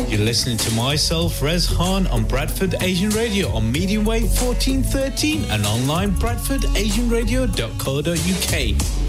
You're listening to myself, Rez Khan, on Bradford Asian Radio on medium wave 1413 and online bradfordasianradio.co.uk.